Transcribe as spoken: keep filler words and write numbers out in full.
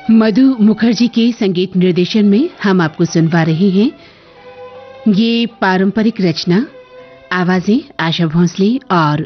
मधु मुखर्जी के संगीत निर्देशन में हम आपको सुनवा रहे हैं ये पारंपरिक रचना। आवाजें आशा भोंसले और